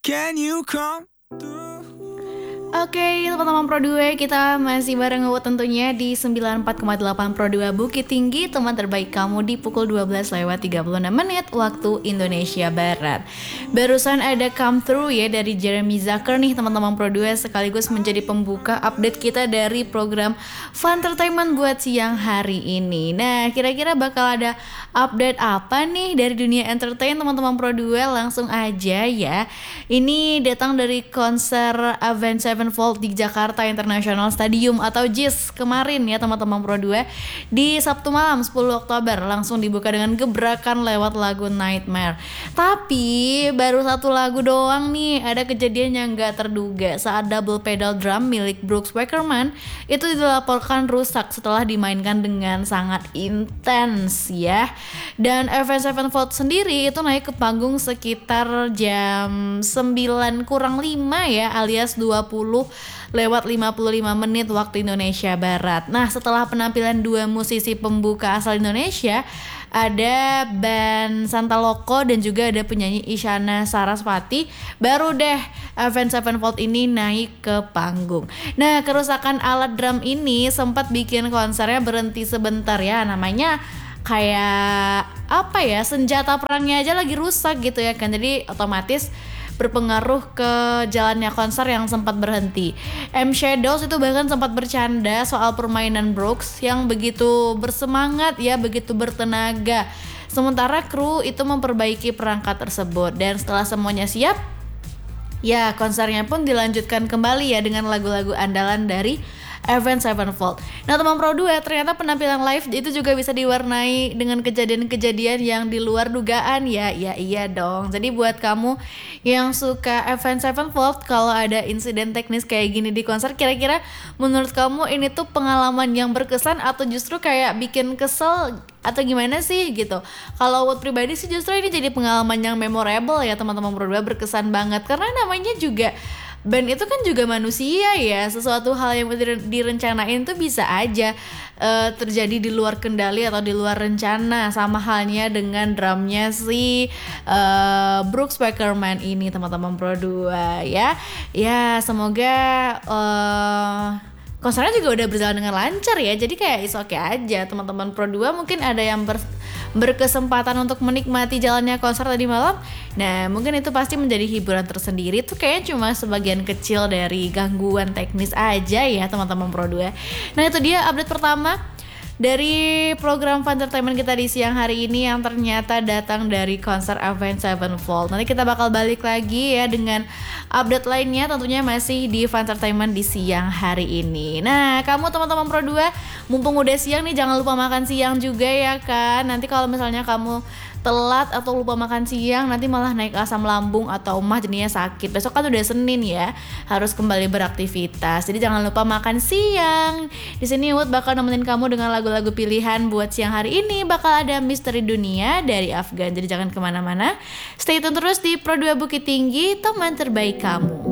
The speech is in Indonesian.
Can you come through? Oke, teman-teman Pro 2, kita masih bareng Ngewood tentunya di 94,8 Pro 2 Bukit Tinggi, teman terbaik kamu di pukul 12:36 waktu Indonesia Barat. Barusan ada Come Through ya dari Jeremy Zucker nih teman-teman Pro 2, sekaligus menjadi pembuka update kita dari program Funtertainment buat siang hari ini. Nah, kira-kira bakal ada update apa nih dari dunia entertain teman-teman Pro 2? Langsung aja ya. Ini datang dari konser Avenged Sevenfold di Jakarta International Stadium atau JIS kemarin ya teman-teman Pro 2. Di Sabtu malam 10 Oktober langsung dibuka dengan gebrakan lewat lagu Nightmare. Tapi baru satu lagu doang nih, ada kejadian yang gak terduga saat double pedal drum milik Brooks Wackerman itu dilaporkan rusak setelah dimainkan dengan sangat intens ya. Dan Avenged Sevenfold sendiri itu naik ke panggung sekitar jam 9 kurang 5 ya, alias 20:55 waktu Indonesia Barat. Nah, setelah penampilan dua musisi pembuka asal Indonesia, ada band Santa Loco dan juga ada penyanyi Isyana Sarasvati, baru deh Avenged Sevenfold ini naik ke panggung. Nah, kerusakan alat drum ini sempat bikin konsernya berhenti sebentar ya, namanya kayak apa ya, senjata perangnya aja lagi rusak gitu ya kan, jadi otomatis berpengaruh ke jalannya konser yang sempat berhenti. M Shadows itu bahkan sempat bercanda soal permainan Brooks yang begitu bersemangat ya, begitu bertenaga. Sementara kru itu memperbaiki perangkat tersebut, dan setelah semuanya siap, ya konsernya pun dilanjutkan kembali ya dengan lagu-lagu andalan dari Avenged Sevenfold. Nah teman Pro 2, ternyata penampilan live itu juga bisa diwarnai dengan kejadian-kejadian yang di luar dugaan ya. Ya iya dong. Jadi buat kamu yang suka Avenged Sevenfold, kalau ada insiden teknis kayak gini di konser, kira-kira menurut kamu ini tuh pengalaman yang berkesan atau justru kayak bikin kesel atau gimana sih gitu? Kalau buat pribadi sih justru ini jadi pengalaman yang memorable ya teman-teman Pro 2, berkesan banget karena namanya juga band itu kan juga manusia ya, sesuatu hal yang direncanain tuh bisa aja terjadi di luar kendali atau di luar rencana, sama halnya dengan drumnya si Brooks Wackerman ini teman-teman Pro 2 ya. Ya semoga konsernya juga udah berjalan dengan lancar ya, jadi kayak is okay aja teman-teman Pro 2. Mungkin ada yang berkesempatan untuk menikmati jalannya konser tadi malam, nah mungkin itu pasti menjadi hiburan tersendiri. Itu kayaknya cuma sebagian kecil dari gangguan teknis aja ya teman-teman Pro 2. Nah itu dia update pertama dari program Funtertainment kita di siang hari ini yang ternyata datang dari konser Avenged Sevenfold. Nanti kita bakal balik lagi ya dengan update lainnya, tentunya masih di Funtertainment di siang hari ini. Nah kamu teman-teman Pro 2, mumpung udah siang nih, jangan lupa makan siang juga ya kan. Nanti kalau misalnya kamu telat atau lupa makan siang, nanti malah naik asam lambung atau mah jadinya sakit. Besok kan udah Senin ya, harus kembali beraktivitas. Jadi jangan lupa makan siang. Di sini Wood bakal nemenin kamu dengan lagu-lagu pilihan buat siang hari ini. Bakal ada Misteri Dunia dari Afgan. Jadi jangan kemana-mana. Stay tune terus di Pro 2 Bukit Tinggi, teman terbaik kamu.